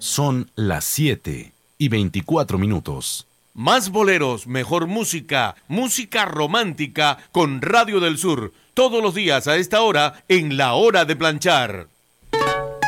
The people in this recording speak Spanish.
Son las 7:24. Más boleros, mejor música, música romántica con Radio del Sur. Todos los días a esta hora en La Hora de Planchar.